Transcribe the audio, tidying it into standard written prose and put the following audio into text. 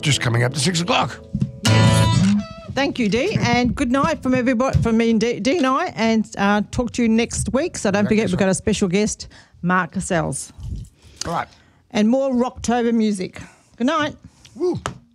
just coming up to 6 o'clock. Thank you, Dee, and good night from everybody, from me and Dee and I, and talk to you next week. So don't forget, we've got a special guest, Mark Cassells. All right. And more Rocktober music. Good night. Woo.